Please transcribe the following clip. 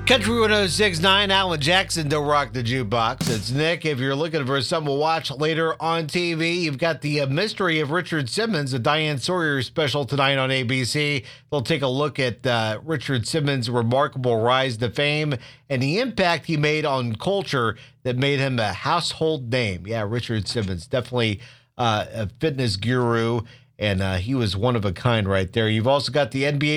Country 106.9, Alan Jackson, don't rock the jukebox. It's Nick. If you're looking for something to watch later on TV, you've got the Mystery of Richard Simmons, a Diane Sawyer special tonight on ABC. They'll take a look at Richard Simmons' remarkable rise to fame and the impact he made on culture that made him a household name. Yeah, Richard Simmons, definitely a fitness guru, and he was one of a kind right there. You've also got the NBA